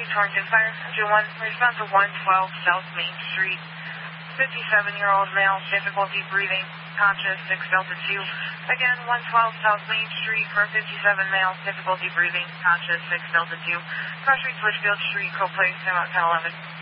Torrington Fire, engine 1, response to 112 South Main Street. 57-year-old male, difficulty breathing, conscious, 6 Delta 2. Again, 112 South Main Street for 57 male, difficulty breathing, conscious, 6 Delta 2. Cross Street, Switchfield Street, Cope Place, San Mountain 11.